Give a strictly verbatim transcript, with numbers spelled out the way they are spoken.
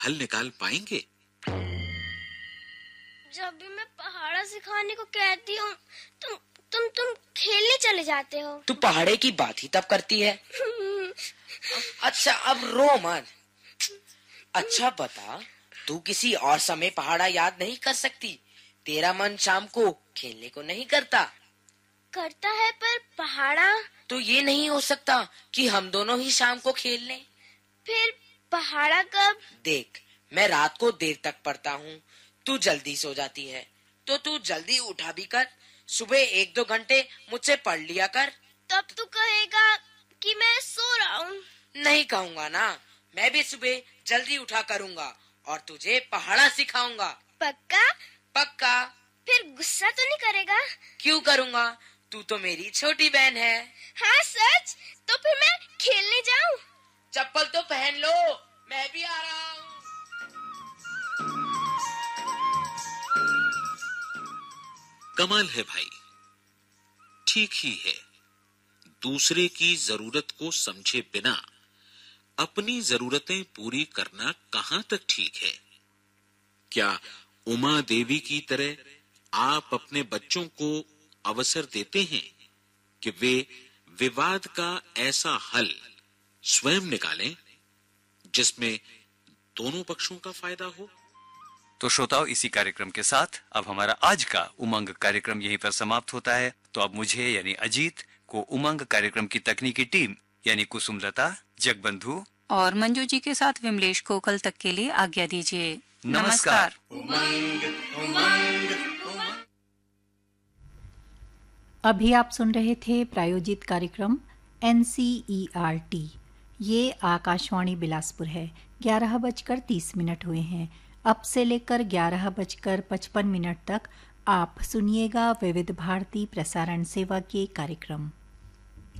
हल निकाल पाएंगे? जब भी मैं पहाड़ा सिखाने को कहती हूँ तुम तुम तुम खेलने चले जाते हो। तू पहाड़े की बात ही तब करती है। अच्छा अब रो मत। अच्छा बता, तू किसी और समय पहाड़ा याद नहीं कर सकती? तेरा मन शाम को खेलने को नहीं करता? करता है, पर पहाड़ा। तो ये नहीं हो सकता कि हम दोनों ही शाम को खेल लें? फिर पहाड़ा कब? देख, मैं रात को देर तक पढ़ता हूँ, तू जल्दी सो जाती है, तो तू जल्दी उठा भी कर। सुबह एक दो घंटे मुझसे पढ़ लिया कर। तब तू कहेगा कि मैं सो रहा हूँ। नहीं कहूँगा ना, मैं भी सुबह जल्दी उठा करूँगा और तुझे पहाड़ा सिखाऊंगा। पक्का? पक्का। फिर गुस्सा तो नहीं करेगा? क्यों करूँगा, तू तो मेरी छोटी बहन है। हाँ सच? तो फिर मैं खेलने जाऊँ? चप्पल तो पहन लो, मैं भी आ रहा हूँ। कमाल है भाई, ठीक ही है। दूसरे की जरूरत को समझे बिना अपनी जरूरतें पूरी करना कहां तक ठीक है? क्या उमा देवी की तरह आप अपने बच्चों को अवसर देते हैं कि वे विवाद का ऐसा हल स्वयं निकालें जिसमें दोनों पक्षों का फायदा हो? तो श्रोताओं, इसी कार्यक्रम के साथ अब हमारा आज का उमंग कार्यक्रम यहीं पर समाप्त होता है। तो अब मुझे यानी अजीत को उमंग कार्यक्रम की तकनीकी टीम यानी कुसुमलता, जगबंधु और मंजू जी के साथ विमलेश कोकल तक के लिए आज्ञा दीजिए। नमस्कार। उमंग, उमंग, उमंग। अभी आप सुन रहे थे प्रायोजित कार्यक्रम N C E R T. ये आकाशवाणी बिलासपुर है। ग्यारह बजकर तीस मिनट हुए हैं। अब से लेकर ग्यारह बजकर पचपन मिनट तक आप सुनिएगा विविध भारती प्रसारण सेवा के कार्यक्रम।